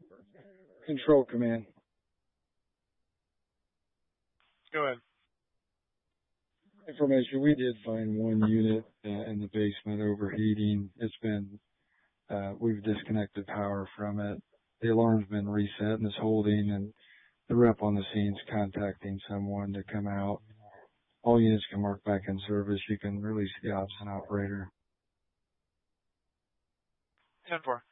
Control command. Go ahead. Information. We did find one unit in the basement overheating. It's been, we've disconnected power from it. The alarm's been reset and is holding, and the rep on the scene's contacting someone to come out. All units can mark back in service. You can release the ops and operator. 10-4.